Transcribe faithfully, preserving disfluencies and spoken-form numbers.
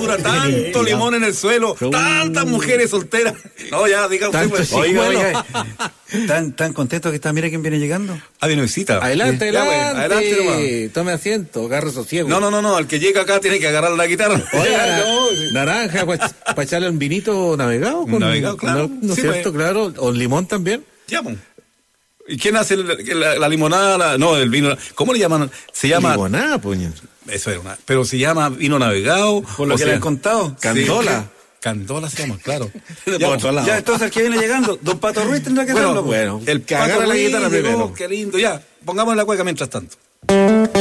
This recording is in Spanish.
verdura, tanto limón en el suelo, tantas mujeres solteras. No, ya, diga usted. Pues. Oiga, oiga, ¿tan, tan contento que está? Mira quién viene llegando. Ah, viene visita. Adelante, Ya, adelante. bueno, adelante nomás. Tome asiento, agarre sosiego. No, no, no, no, el que llega acá tiene que agarrar la guitarra. Oiga, naranja, para pa echarle un vinito navegado. Con, Navegado, claro. ¿No, no es Sí, cierto? pues. Claro. O limón también. Ya, pues. ¿Y quién hace la, la, la limonada? La, no, el vino. ¿Cómo le llaman? Se llama. Limonada, puño. Eso era una. Pero se llama vino navegado. Por lo que sea, le han contado. Candola. Sí, candola se llama, claro. Ya, Por otro lado. ya, entonces el que viene llegando, don Pato Ruiz tendrá que Bueno, hacerlo. bueno. El Que agarre Pato la Ruiz guitarra llegó, primero. Qué lindo, ya. Pongamos la cueca mientras tanto.